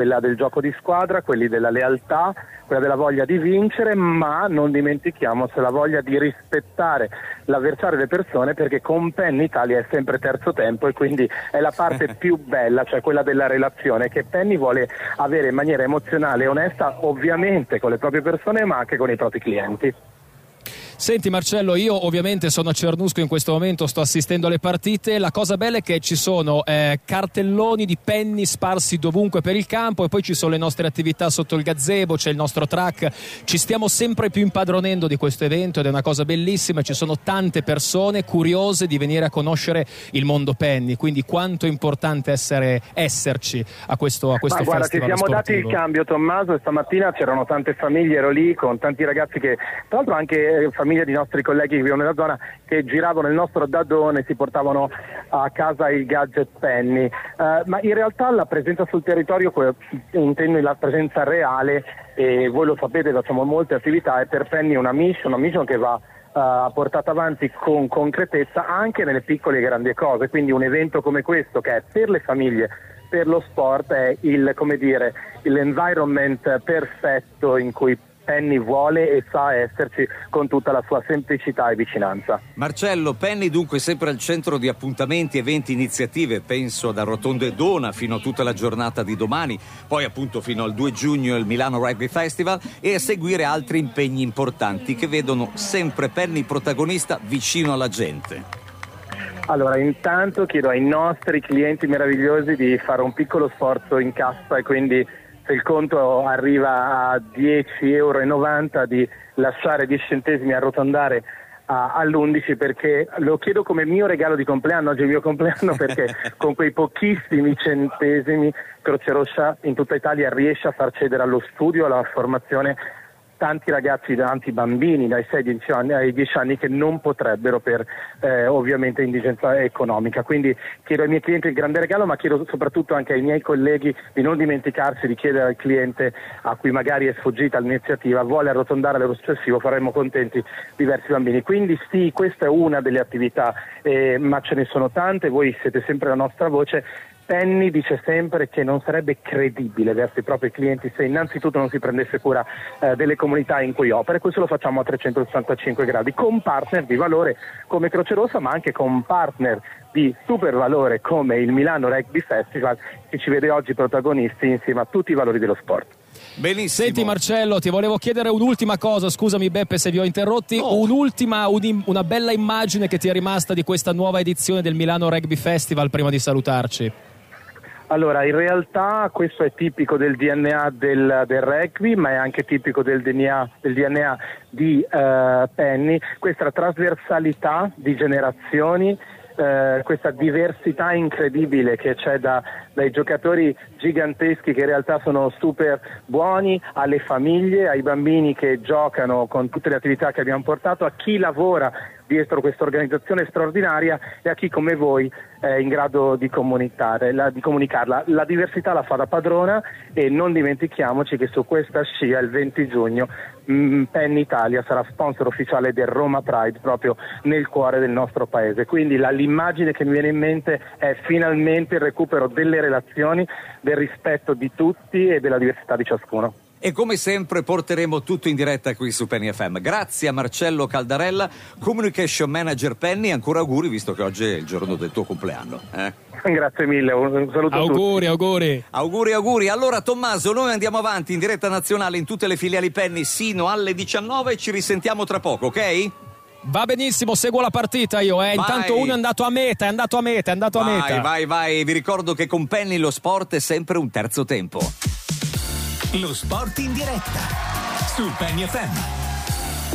quella del gioco di squadra, quelli della lealtà, quella della voglia di vincere, ma non dimentichiamoci la voglia di rispettare l'avversario e le persone, perché con Penny Italia è sempre terzo tempo e quindi è la parte più bella, cioè quella della relazione che Penny vuole avere in maniera emozionale e onesta, ovviamente con le proprie persone ma anche con i propri clienti. Senti Marcello, io ovviamente sono a Cernusco in questo momento, sto assistendo alle partite. La cosa bella è che ci sono cartelloni di Penny sparsi dovunque per il campo, e poi ci sono le nostre attività sotto il gazebo, c'è il nostro track. Ci stiamo sempre più impadronendo di questo evento ed è una cosa bellissima. Ci sono tante persone curiose di venire a conoscere il mondo Penny, quindi quanto è importante esserci a questo festival. Guarda, ci siamo sportivo. dati il cambio, Tommaso, e stamattina c'erano tante famiglie, ero lì con tanti ragazzi che, tra l'altro anche famiglie di nostri colleghi che vivono nella zona, che giravano il nostro dadone e si portavano a casa il gadget Penny, ma in realtà la presenza sul territorio, intendo la presenza reale, e voi lo sapete, facciamo molte attività, e per Penny una mission che va portata avanti con concretezza anche nelle piccole e grandi cose. Quindi un evento come questo, che è per le famiglie, per lo sport, è l'environment perfetto in cui Penny vuole e sa esserci con tutta la sua semplicità e vicinanza. Marcello, Penny dunque sempre al centro di appuntamenti, eventi, iniziative, penso da Rotonde Dona fino a tutta la giornata di domani, poi appunto fino al 2 giugno il Milano Rugby Festival, e a seguire altri impegni importanti che vedono sempre Penny protagonista vicino alla gente. Allora, intanto chiedo ai nostri clienti meravigliosi di fare un piccolo sforzo in cassa, e quindi se il conto arriva a 10,90 € di lasciare 10 centesimi arrotondare all'11, perché lo chiedo come mio regalo di compleanno. Oggi è il mio compleanno, perché con quei pochissimi centesimi Croce Rossa in tutta Italia riesce a far cedere allo studio, alla formazione, tanti ragazzi, tanti bambini dai 6 ai 10 anni che non potrebbero per ovviamente indigenza economica. Quindi chiedo ai miei clienti il grande regalo, ma chiedo soprattutto anche ai miei colleghi di non dimenticarsi di chiedere al cliente a cui magari è sfuggita l'iniziativa, vuole arrotondare l'euro successivo, faremo contenti diversi bambini. Quindi sì, questa è una delle attività, ma ce ne sono tante, voi siete sempre la nostra voce. Penny dice sempre che non sarebbe credibile verso i propri clienti se innanzitutto non si prendesse cura delle comunità in cui opera, e questo lo facciamo a 365 gradi, con partner di valore come Croce Rossa, ma anche con partner di super valore come il Milano Rugby Festival, che ci vede oggi protagonisti insieme a tutti i valori dello sport. Benissimo. Senti Marcello, ti volevo chiedere un'ultima cosa, scusami Beppe se vi ho interrotti. Una bella immagine che ti è rimasta di questa nuova edizione del Milano Rugby Festival prima di salutarci. Allora, in realtà questo è tipico del DNA del rugby, ma è anche tipico del DNA di Penny, questa trasversalità di generazioni, questa diversità incredibile che c'è dai giocatori giganteschi che in realtà sono super buoni, alle famiglie, ai bambini che giocano con tutte le attività che abbiamo portato, a chi lavora dietro questa organizzazione straordinaria e a chi come voi è in grado di comunicarla. La diversità la fa da padrona, e non dimentichiamoci che su questa scia il 20 giugno Penny Italia sarà sponsor ufficiale del Roma Pride, proprio nel cuore del nostro paese. Quindi l'immagine che mi viene in mente è finalmente il recupero delle relazioni, del rispetto di tutti e della diversità di ciascuno. E come sempre porteremo tutto in diretta qui su Penny FM. Grazie a Marcello Caldarella, Communication Manager Penny, ancora auguri visto che oggi è il giorno del tuo compleanno. Grazie mille, un saluto a tutti. Auguri. Allora Tommaso, noi andiamo avanti in diretta nazionale in tutte le filiali Penny sino alle 19 e ci risentiamo tra poco, ok? Va benissimo, seguo la partita io, intanto uno è andato a meta. Vai, vi ricordo che con Penny lo sport è sempre un terzo tempo. Lo sport in diretta su Penny FM.